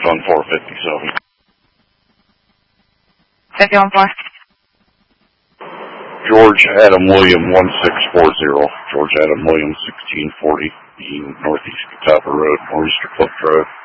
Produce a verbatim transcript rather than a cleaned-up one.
left on four fifty-seven. fifty-one four. George Adam William one six four zero. George Adam William sixteen forty, Northeast Catawba Road, Northeast Cliff Drive.